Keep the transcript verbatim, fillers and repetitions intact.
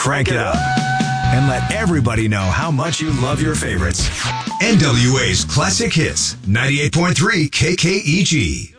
crank it up and let everybody know how much you love your favorites. N W A's Classic Hits, ninety-eight point three K K E G.